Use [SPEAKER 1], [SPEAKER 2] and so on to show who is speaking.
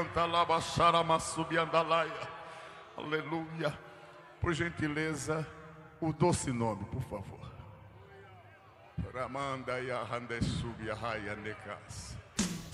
[SPEAKER 1] Aleluia. Por gentileza, o doce nome, por favor. Ramanda Yahandesub Yahaya Nekas.